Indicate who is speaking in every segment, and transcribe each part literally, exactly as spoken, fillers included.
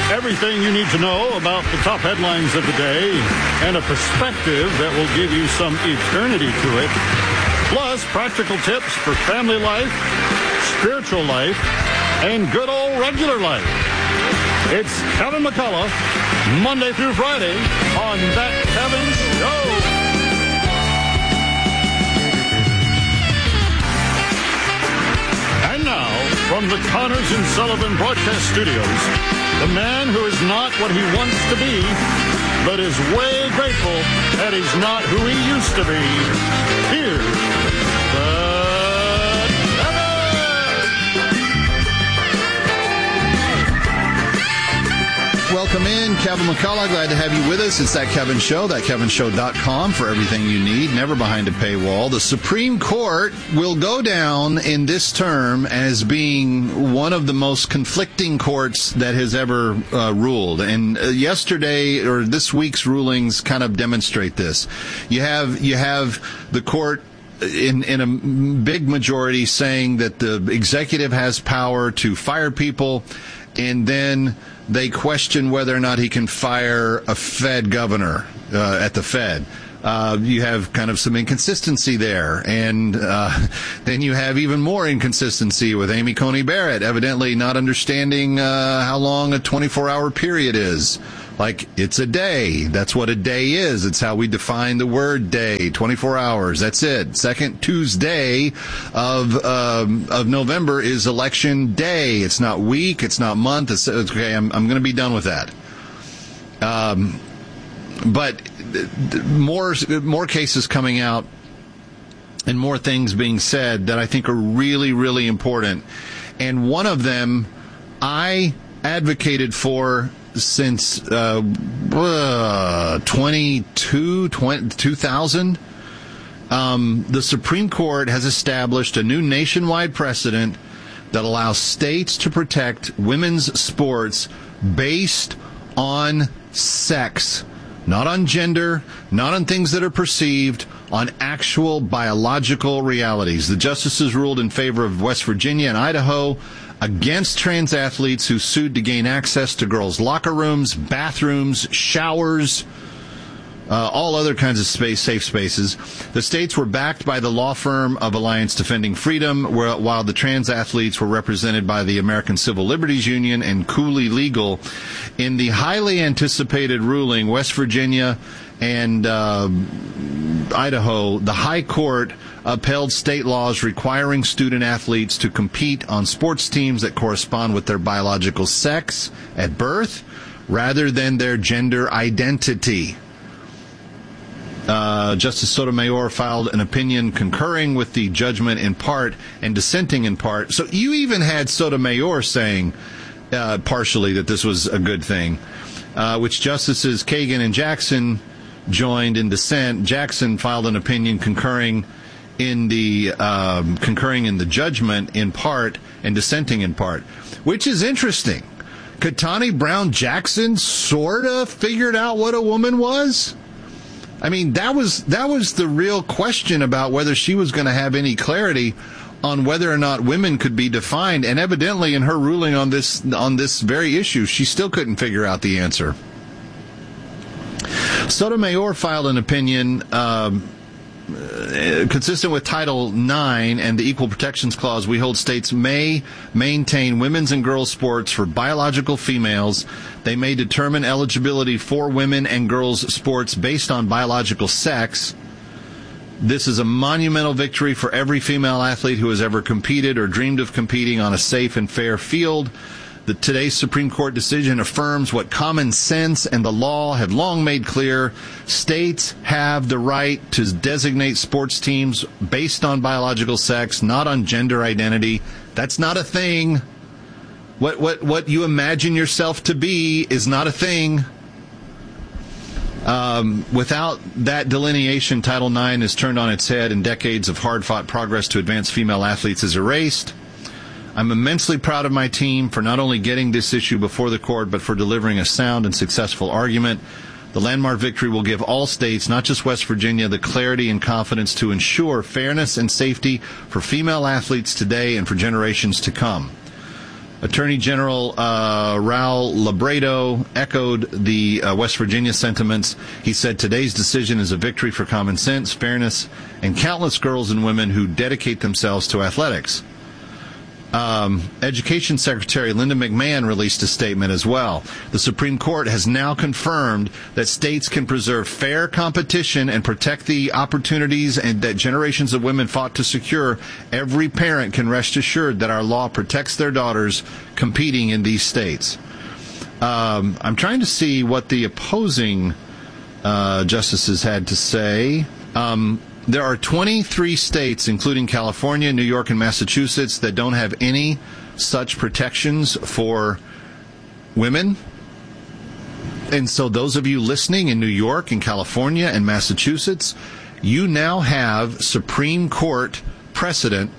Speaker 1: Everything you need to know about the top headlines of the day and a perspective that will give you some eternity to it. Plus, practical tips for family life, spiritual life, and good old regular life. It's Kevin McCullough, Monday through Friday on That Kevin Show. And now, from the Connors and Sullivan Broadcast Studios, the man who is not what he wants to be, but is way grateful that he's not who he used to be. Here's the
Speaker 2: Welcome in, Kevin McCullough. Glad to have you with us. It's That Kevin Show, that kevin show dot com for everything you need, never behind a paywall. The Supreme Court will go down in this term as being one of the most conflicting courts that has ever uh, ruled. And uh, yesterday, or this week's rulings kind of demonstrate this. You have, you have the court in, in a big majority saying that the executive has power to fire people, and then they question whether or not he can fire a Fed governor uh, at the Fed. Uh, you have kind of some inconsistency there. And uh, then you have even more inconsistency with Amy Coney Barrett, evidently not understanding uh, how long a twenty-four hour period is. Like, it's a day. That's what a day is. It's how we define the word day. twenty-four hours. That's it. Second Tuesday of um, of November is election day. It's not week. It's not month. It's, it's okay. I'm I'm going to be done with that. Um, but more more cases coming out and more things being said that I think are really, really important. And one of them I advocated for since uh, uh, twenty-two, twenty, two thousand. Um, the Supreme Court has established a new nationwide precedent that allows states to protect women's sports based on sex, not on gender, not on things that are perceived, on actual biological realities. The justices ruled in favor of West Virginia and Idaho against trans athletes who sued to gain access to girls' locker rooms, bathrooms, showers, uh, all other kinds of space, safe spaces. The states were backed by the law firm of Alliance Defending Freedom, where, while the trans athletes were represented by the American Civil Liberties Union and Cooley Legal. In the highly anticipated ruling, West Virginia and uh, Idaho, the High Court upheld state laws requiring student athletes to compete on sports teams that correspond with their biological sex at birth rather than their gender identity. Uh, Justice Sotomayor filed an opinion concurring with the judgment in part and dissenting in part. So you even had Sotomayor saying uh, partially that this was a good thing, uh, which Justices Kagan and Jackson joined in dissent. Jackson filed an opinion concurring in the um, concurring in the judgment in part and dissenting in part, which is interesting. Ketanji Brown Jackson sort of figured out what a woman was. I mean, that was that was the real question about whether she was going to have any clarity on whether or not women could be defined. And evidently, in her ruling on this on this very issue, she still couldn't figure out the answer. Sotomayor filed an opinion um, consistent with Title nine and the Equal Protections Clause. We hold states may maintain women's and girls' sports for biological females. They may determine eligibility for women and girls' sports based on biological sex. This is a monumental victory for every female athlete who has ever competed or dreamed of competing on a safe and fair field. The, today's Supreme Court decision affirms what common sense and the law have long made clear. States have the right to designate sports teams based on biological sex, not on gender identity. That's not a thing. What what what you imagine yourself to be is not a thing. Um, without that delineation, Title nine is turned on its head and decades of hard-fought progress to advance female athletes is erased. I'm immensely proud of my team for not only getting this issue before the court, but for delivering a sound and successful argument. The landmark victory will give all states, not just West Virginia, the clarity and confidence to ensure fairness and safety for female athletes today and for generations to come. Attorney General uh, Raul Labredo echoed the uh, West Virginia sentiments. He said today's decision is a victory for common sense, fairness, and countless girls and women who dedicate themselves to athletics. Um, Education Secretary Linda McMahon released a statement as well. The Supreme Court has now confirmed that states can preserve fair competition and protect the opportunities and that generations of women fought to secure. Every parent can rest assured that our law protects their daughters competing in these states. Um, I'm trying to see what the opposing uh, justices had to say. Um, There are twenty-three states, including California, New York, and Massachusetts, that don't have any such protections for women. And so those of you listening in New York and California and Massachusetts, you now have Supreme Court precedent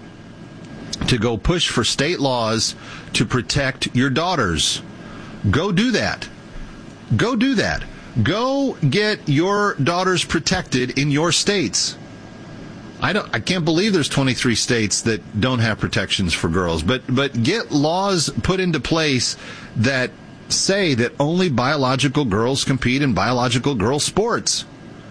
Speaker 2: to go push for state laws to protect your daughters. Go do that. Go do that. Go get your daughters protected in your states. I don't. I can't believe there's twenty-three states that don't have protections for girls. But but get laws put into place that say that only biological girls compete in biological girl sports.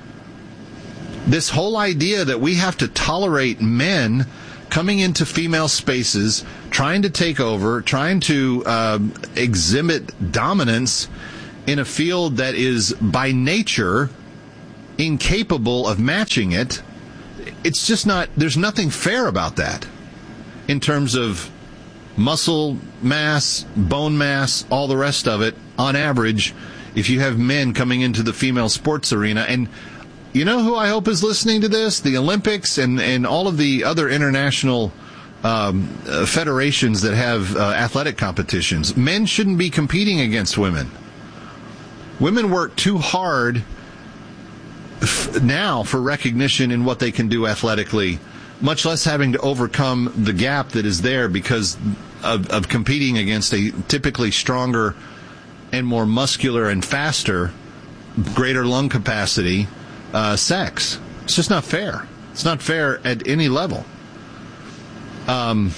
Speaker 2: This whole idea that we have to tolerate men coming into female spaces, trying to take over, trying to uh, exhibit dominance in a field that is by nature incapable of matching it, it's just not, there's nothing fair about that in terms of muscle mass, bone mass, all the rest of it. On average, if you have men coming into the female sports arena, and you know who I hope is listening to this? The Olympics and, and all of the other international um, uh, federations that have uh, athletic competitions. Men shouldn't be competing against women. Women work too hard f- now for recognition in what they can do athletically, much less having to overcome the gap that is there because of, of competing against a typically stronger and more muscular and faster, greater lung capacity uh, sex. It's just not fair. It's not fair at any level. Um.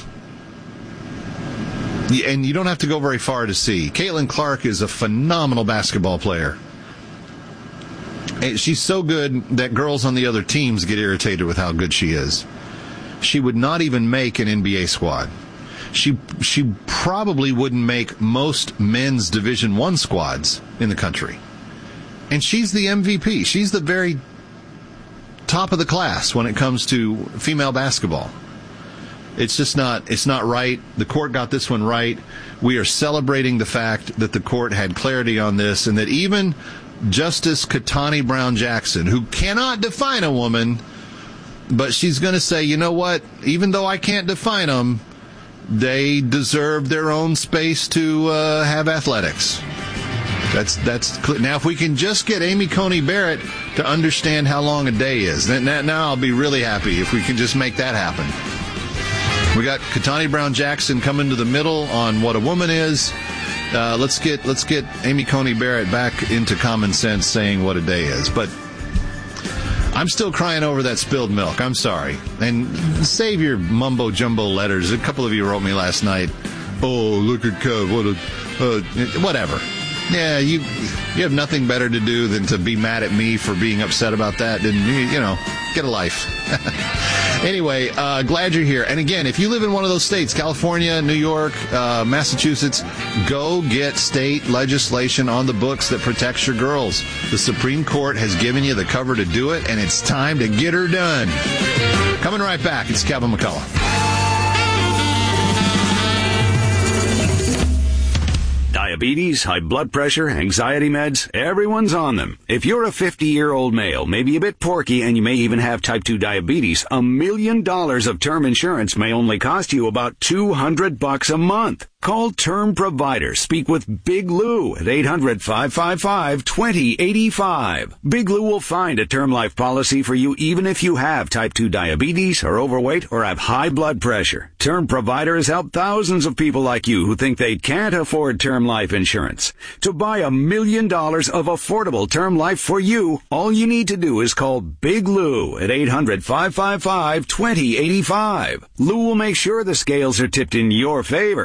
Speaker 2: And you don't have to go very far to see. Caitlin Clark is a phenomenal basketball player. She's so good that girls on the other teams get irritated with how good she is. She would not even make an N B A squad. She she probably wouldn't make most men's Division One squads in the country. And she's the M V P. She's the very top of the class when it comes to female basketball. It's just not, it's not right. The court got this one right. We are celebrating the fact that the court had clarity on this and that even Justice Ketanji Brown Jackson, who cannot define a woman, but she's going to say, you know what, even though I can't define them, they deserve their own space to uh, have athletics. That's that's clear. Now, if we can just get Amy Coney Barrett to understand how long a day is, then now I'll be really happy if we can just make that happen. We got Ketanji Brown Jackson coming to the middle on what a woman is. Uh, let's get let's get Amy Coney Barrett back into common sense saying what a day is. But I'm still crying over that spilled milk. I'm sorry. And save your mumbo jumbo letters. A couple of you wrote me last night. Oh, look at Kev. What a uh, whatever. Yeah, you you have nothing better to do than to be mad at me for being upset about that. And you, you know, get a life. Anyway, uh, glad you're here. And again, if you live in one of those states, California, New York, uh, Massachusetts, go get state legislation on the books that protects your girls. The Supreme Court has given you the cover to do it, and it's time to get her done. Coming right back, it's Kevin McCullough.
Speaker 3: Diabetes, high blood pressure, anxiety meds, everyone's on them. If you're a fifty-year-old male, maybe a bit porky, and you may even have type two diabetes, a million dollars of term insurance may only cost you about two hundred bucks a month. Call Term Provider. Speak with Big Lou at eight hundred, five five five, two zero eight five. Big Lou will find a term life policy for you even if you have type two diabetes, are overweight, or have high blood pressure. Term Provider has helped thousands of people like you who think they can't afford term life insurance. To buy a million dollars of affordable term life for you, all you need to do is call Big Lou at eight hundred, five five five, two zero eight five. Lou will make sure the scales are tipped in your favor. Call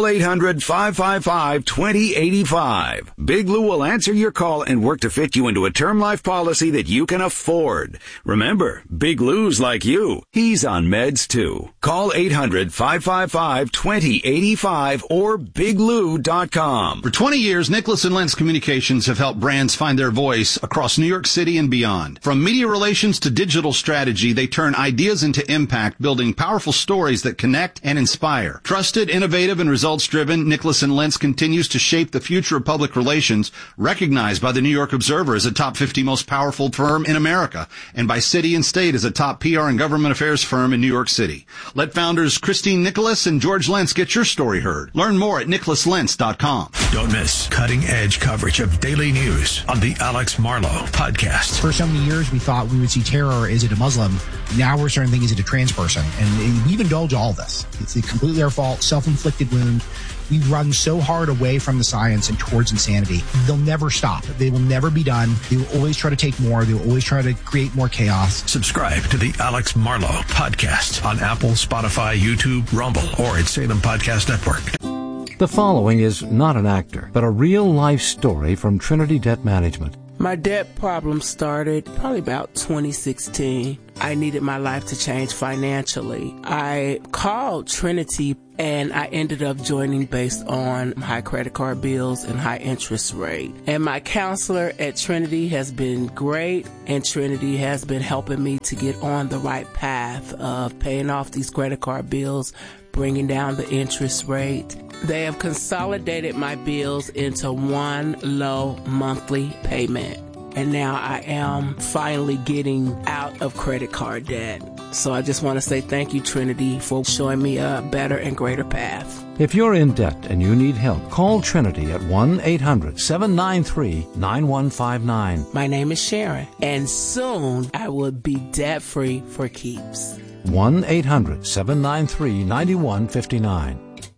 Speaker 3: Call eight hundred, five five five, two zero eight five. Big Lou will answer your call and work to fit you into a term life policy that you can afford. Remember, Big Lou's like you. He's on meds too. Call eight hundred, five five five, two zero eight five or big lou dot com.
Speaker 2: For twenty years, Nicholas and Lentz Communications have helped brands find their voice across New York City and beyond. From media relations to digital strategy, they turn ideas into impact, building powerful stories that connect and inspire. Trusted, innovative, and results-driven, Nicholas and Lentz continues to shape the future of public relations, recognized by the New York Observer as a top fifty most powerful firm in America, and by City and State as a top P R and government affairs firm in New York City. Let founders Christine Nicholas and George Lentz get your story heard. Learn more at nicholas lentz dot com.
Speaker 4: Don't miss cutting-edge coverage of daily news on the Alex Marlow Podcast.
Speaker 5: For so many years, we thought we would see terror. Is it a Muslim? Now we're starting to think, is it a trans person? And we've indulged all this. It's completely our fault, self-inflicted wound. We run so hard away from the science and towards insanity. They'll never stop. They will never be done. They will always try to take more. They will always try to create more chaos.
Speaker 4: Subscribe to the Alex Marlow Podcast on Apple, Spotify, YouTube, Rumble, or at Salem Podcast Network.
Speaker 6: The following is not an actor, but a real-life story from Trinity Debt Management.
Speaker 7: My debt problem started probably about twenty sixteen. I needed my life to change financially. I called Trinity and I ended up joining based on high credit card bills and high interest rate. And my counselor at Trinity has been great, and Trinity has been helping me to get on the right path of paying off these credit card bills, bringing down the interest rate. They have consolidated my bills into one low monthly payment. And now I am finally getting out of credit card debt. So I just want to say thank you, Trinity, for showing me a better and greater path.
Speaker 6: If you're in debt and you need help, call Trinity at one eight hundred, seven nine three, nine one five nine.
Speaker 7: My name is Sharon, and soon I will be debt-free for keeps.
Speaker 6: one eight hundred, seven nine three, nine one five nine.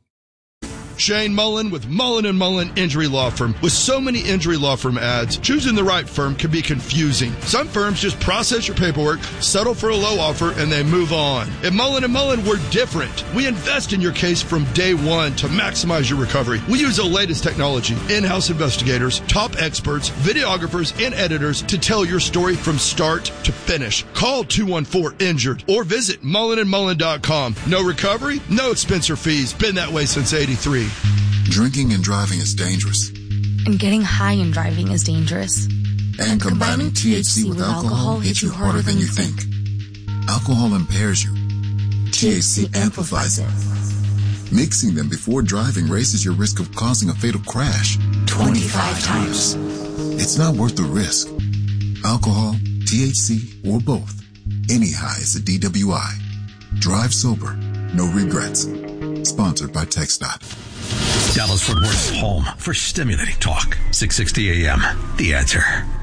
Speaker 8: Shane Mullen with Mullen and Mullen Injury Law Firm. With so many injury law firm ads, choosing the right firm can be confusing. Some firms just process your paperwork, settle for a low offer, and they move on. At Mullen and Mullen, we're different. We invest in your case from day one to maximize your recovery. We use the latest technology, in-house investigators, top experts, videographers, and editors to tell your story from start to finish. Call two one four, injured or visit mullen and mullen dot com. No recovery, no expense or fees. Been that way since eighty-three.
Speaker 9: Drinking and driving is dangerous.
Speaker 10: And getting high and driving is dangerous.
Speaker 9: And, and combining T H C with alcohol hits you harder than you think. Alcohol impairs you. T H C amplifies it. Mixing them before driving raises your risk of causing a fatal crash twenty-five times. It's not worth the risk. Alcohol, T H C, or both. Any high is a D W I. Drive sober. No regrets. Sponsored by TxDOT.
Speaker 4: Dallas-Fort Worth's home for stimulating talk. six sixty A M. The Answer.